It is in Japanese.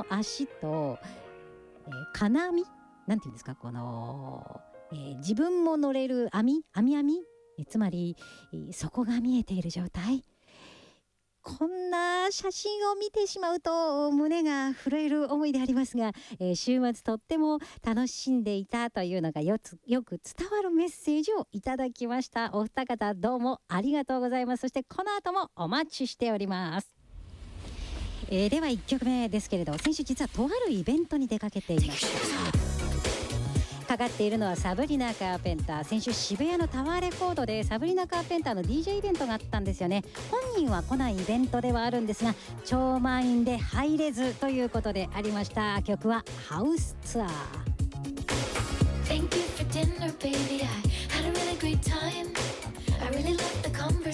の足と、金網なんていうんですか、この、自分も乗れる網、つまり底が見えている状態。こんな写真を見てしまうと胸が震える思いでありますが、週末とっても楽しんでいたというのがよく伝わるメッセージをいただきました。お二方どうもありがとうございます。そしてこの後もお待ちしております。では1曲目ですけれど、先週実はとあるイベントに出かけていました。かかっているのはサブリナ・カーペンター。先週渋谷のタワーレコードでサブリナ・カーペンターの DJ イベントがあったんですよね。本人は来ないイベントではあるんですが、超満員で入れずということでありました。曲はハウスツアー。 Thank you for dinner, baby. I had a really great time.